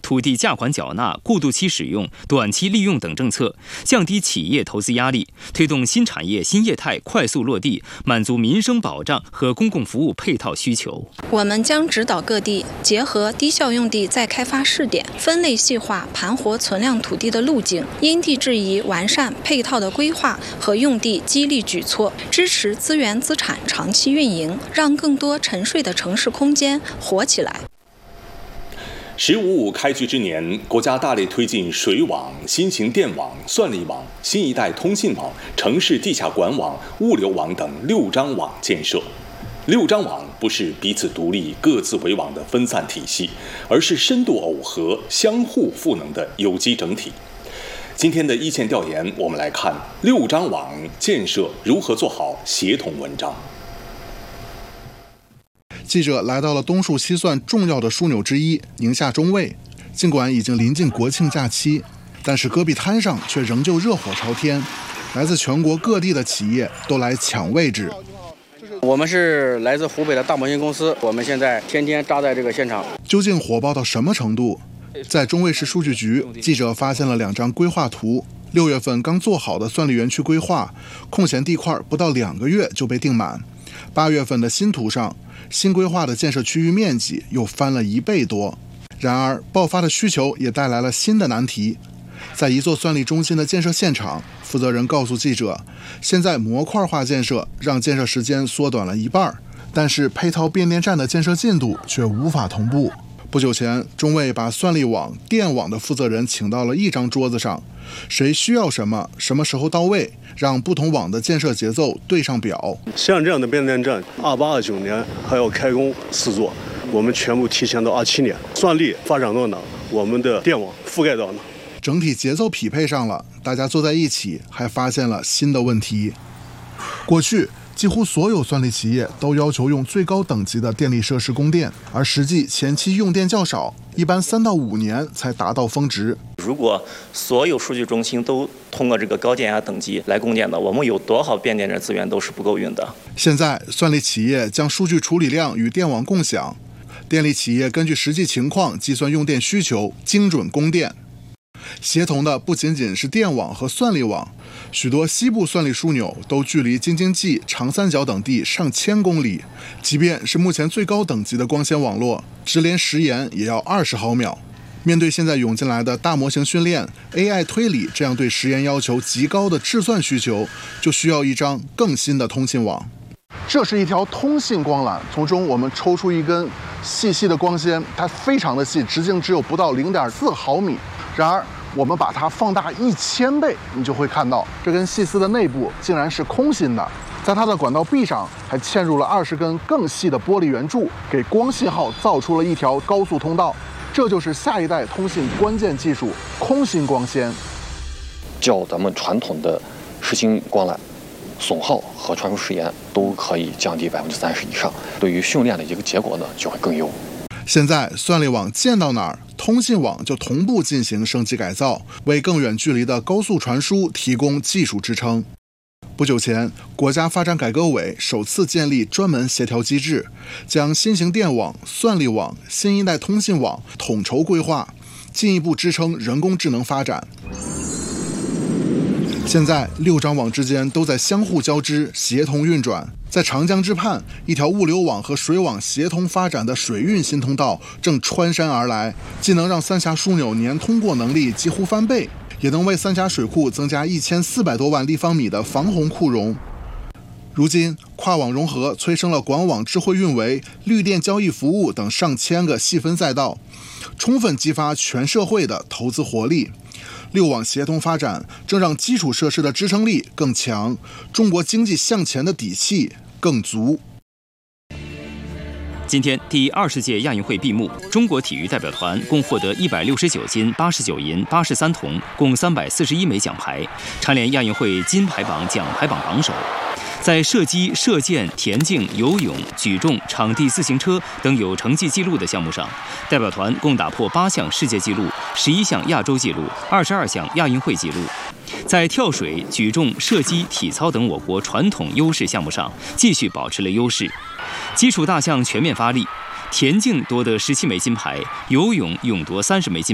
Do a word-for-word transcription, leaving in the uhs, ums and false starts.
土地价款缴纳、过渡期使用、短期利用等政策，降低企业投资压力，推动新产业新业态快速落地，满足民生保障和公共服务配套需求。 我们将指导各地结合低效用地再开发试点，分类细化盘活存量土地的路径，因地制宜完善配套的规划和用地激励举措，支持资源资产长期运营，让更多沉睡的城市空间活起来。 十五五开局之年，国家大力推进水网、新型电网、算力网、新一代通信网、城市地下管网、物流网等六张网建设。六张网不是彼此独立、各自为网的分散体系，而是深度耦合、相互赋能的有机整体。今天的一线调研，我们来看六张网建设如何做好协同文章。 记者来到了东数西算重要的枢纽之一宁夏中卫，尽管已经临近国庆假期，但是戈壁滩上却仍旧热火朝天，来自全国各地的企业都来抢位置。 我们是来自湖北的大模型公司，我们现在天天扎在这个现场。 究竟火爆到什么程度？在中卫市数据局，记者发现了两张规划图。六月份刚做好的算力园区规划，空闲地块不到两个月就被定满。八月份的新图上，新规划的建设区域面积又翻了一倍多。然而，爆发的需求也带来了新的难题。在一座算力中心的建设现场，负责人告诉记者，现在模块化建设让建设时间缩短了一半，但是配套变电站的建设进度却无法同步。不久前，中卫把算力网、电网的负责人请到了一张桌子上，谁需要什么，什么时候到位，让不同网的建设节奏对上表。 像这样的变电站，二八二九年还要开工四座，我们全部提前到二七年。算力发展到哪，我们的电网覆盖到哪， 整体节奏匹配上了，大家坐在一起，还发现了新的问题。过去几乎所有算力企业都要求用最高等级的电力设施供电，而实际前期用电较少，一般三到五年才达到峰值。 如果所有数据中心都通过这个高电压等级来供电的，我们有多少变电站资源都是不够用的。 现在算力企业将数据处理量与电网共享，电力企业根据实际情况计算用电需求，精准供电。协同的不仅仅是电网和算力网，许多西部算力枢纽都距离京津冀、长三角等地上千公里，即便是目前最高等级的光纤网络，直连时延也要二十毫秒。面对现在涌进来的大模型训练、A I 推理这样对时延要求极高的制算需求，就需要一张更新的通信网。这是一条通信光缆，从中我们抽出一根细细的光纤，它非常的细，直径只有不到 零点四毫米。然而我们把它放大一千倍，你就会看到这根细丝的内部竟然是空心的，在它的管道壁上还嵌入了二十根更细的玻璃圆柱，给光信号造出了一条高速通道。这就是下一代通信关键技术——空心光纤。 较咱们传统的实心光缆，损耗和传输时延都可以降低百分之三十以上，对于训练的一个结果呢就会更优。 现在算力网建到哪儿，通信网就同步进行升级改造，为更远距离的高速传输提供技术支撑。不久前，国家发展改革委首次建立专门协调机制，将新型电网、算力网、新一代通信网统筹规划，进一步支撑人工智能发展。现在六张网之间都在相互交织、协同运转。在长江之畔，一条物流网和水网协同发展的水运新通道正穿山而来，既能让三峡枢纽年通过能力几乎翻倍，也能为三峡水库增加一千四百多万立方米的防洪库容。如今，跨网融合催生了管网智慧运维、绿电交易服务等上千个细分赛道，充分激发全社会的投资活力。六网协同发展正让基础设施的支撑力更强，中国经济向前的底气更足。 今天第二十届亚运会闭幕，中国体育代表团共获得一百六十九金、八十九银、八十三铜，共三百四十一枚奖牌，蝉联亚运会金牌榜奖牌榜榜首。在射击、射箭、田径、游泳、举重、场地自行车等有成绩记录的项目上，代表团共打破八项世界纪录、十一项亚洲纪录、二十二项亚运会纪录。在跳水、举重、射击、体操等我国传统优势项目上，继续保持了优势。基础大项全面发力，田径夺得十七枚金牌，游泳勇夺三十枚金牌。